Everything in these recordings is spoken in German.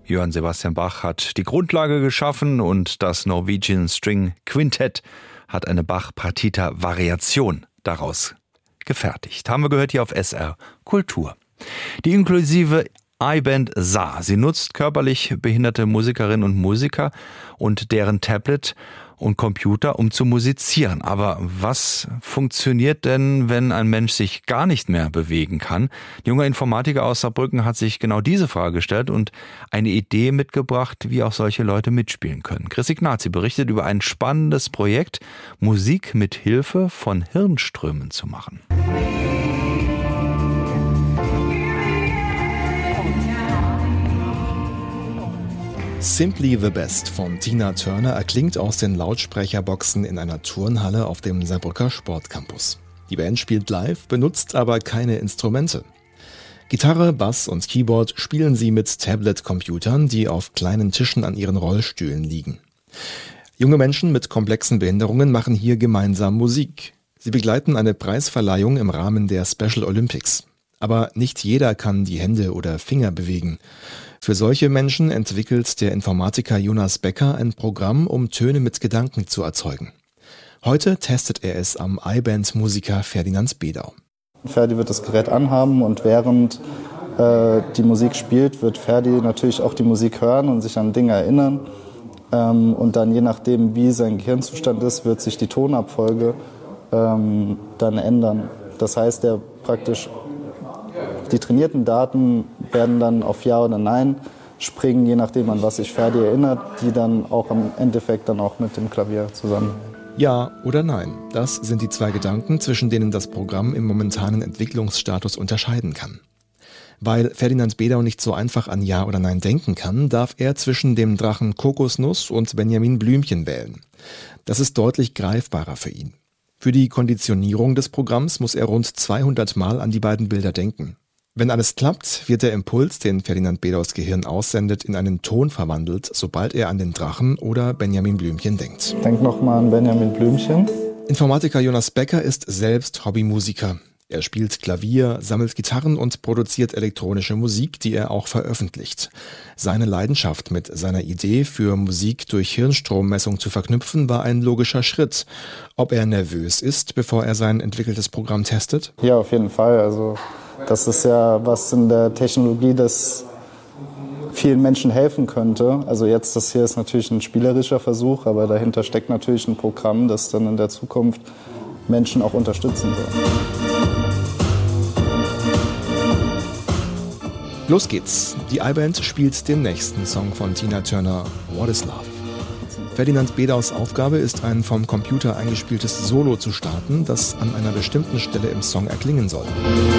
Johann Sebastian Bach hat die Grundlage geschaffen und das Norwegian String Quintett hat eine Bach-Partita-Variation daraus gefertigt. Haben wir gehört hier auf SR Kultur. Die inklusive iBand Saar. Sie nutzt körperlich behinderte Musikerinnen und Musiker und deren Tablet und Computer, um zu musizieren. Aber was funktioniert denn, wenn ein Mensch sich gar nicht mehr bewegen kann? Ein junger Informatiker aus Saarbrücken hat sich genau diese Frage gestellt und eine Idee mitgebracht, wie auch solche Leute mitspielen können. Chris Ignazi berichtet über ein spannendes Projekt, Musik mit Hilfe von Hirnströmen zu machen. Simply the Best von Tina Turner erklingt aus den Lautsprecherboxen in einer Turnhalle auf dem Saarbrücker Sportcampus. Die Band spielt live, benutzt aber keine Instrumente. Gitarre, Bass und Keyboard spielen sie mit Tablet-Computern, die auf kleinen Tischen an ihren Rollstühlen liegen. Junge Menschen mit komplexen Behinderungen machen hier gemeinsam Musik. Sie begleiten eine Preisverleihung im Rahmen der Special Olympics. Aber nicht jeder kann die Hände oder Finger bewegen. Für solche Menschen entwickelt der Informatiker Jonas Becker ein Programm, um Töne mit Gedanken zu erzeugen. Heute testet er es am iBand-Musiker Ferdinand Bedau. Ferdi wird das Gerät anhaben und während die Musik spielt, wird Ferdi natürlich auch die Musik hören und sich an Dinge erinnern. Und dann je nachdem, wie sein Gehirnzustand ist, wird sich die Tonabfolge dann ändern. Das heißt, die trainierten Daten werden dann auf Ja oder Nein springen, je nachdem, an was sich Ferdi erinnert, die dann auch im Endeffekt dann auch mit dem Klavier zusammen. Ja oder Nein, das sind die zwei Gedanken, zwischen denen das Programm im momentanen Entwicklungsstatus unterscheiden kann. Weil Ferdinand Bedau nicht so einfach an Ja oder Nein denken kann, darf er zwischen dem Drachen Kokosnuss und Benjamin Blümchen wählen. Das ist deutlich greifbarer für ihn. Für die Konditionierung des Programms muss er rund 200 Mal an die beiden Bilder denken. Wenn alles klappt, wird der Impuls, den Ferdinand Bedaus Gehirn aussendet, in einen Ton verwandelt, sobald er an den Drachen oder Benjamin Blümchen denkt. Denk nochmal an Benjamin Blümchen. Informatiker Jonas Becker ist selbst Hobbymusiker. Er spielt Klavier, sammelt Gitarren und produziert elektronische Musik, die er auch veröffentlicht. Seine Leidenschaft mit seiner Idee, für Musik durch Hirnstrommessung zu verknüpfen, war ein logischer Schritt. Ob er nervös ist, bevor er sein entwickeltes Programm testet? Ja, auf jeden Fall. Also das ist ja was in der Technologie, das vielen Menschen helfen könnte. Also jetzt, das hier ist natürlich ein spielerischer Versuch, aber dahinter steckt natürlich ein Programm, das dann in der Zukunft Menschen auch unterstützen soll. Los geht's. Die iBand spielt den nächsten Song von Tina Turner, What is Love? Ferdinand Bedaus Aufgabe ist, ein vom Computer eingespieltes Solo zu starten, das an einer bestimmten Stelle im Song erklingen soll.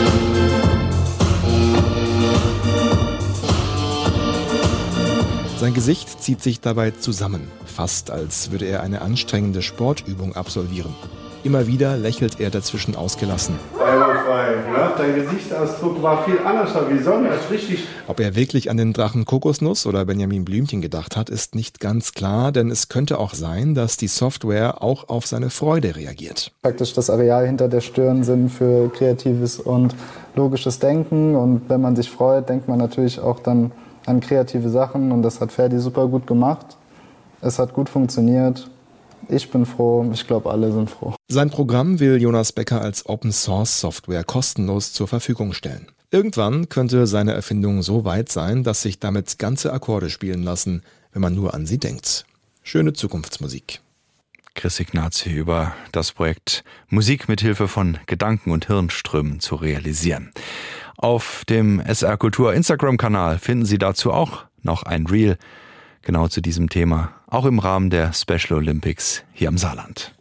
Sein Gesicht zieht sich dabei zusammen, fast als würde er eine anstrengende Sportübung absolvieren. Immer wieder lächelt er dazwischen ausgelassen. Ja, dein Gesichtsausdruck war viel anders wie sonst, richtig. Ob er wirklich an den Drachen Kokosnuss oder Benjamin Blümchen gedacht hat, ist nicht ganz klar, denn es könnte auch sein, dass die Software auch auf seine Freude reagiert. Praktisch das Areal hinter der Stirn sind für kreatives und logisches Denken, und wenn man sich freut, denkt man natürlich auch dann an kreative Sachen, und das hat Ferdi super gut gemacht. Es hat gut funktioniert. Ich bin froh, ich glaube, alle sind froh. Sein Programm will Jonas Becker als Open-Source-Software kostenlos zur Verfügung stellen. Irgendwann könnte seine Erfindung so weit sein, dass sich damit ganze Akkorde spielen lassen, wenn man nur an sie denkt. Schöne Zukunftsmusik. Chris Ignazi über das Projekt Musik mit Hilfe von Gedanken und Hirnströmen zu realisieren. Auf dem SR Kultur Instagram-Kanal finden Sie dazu auch noch ein Reel genau zu diesem Thema, auch im Rahmen der Special Olympics hier im Saarland.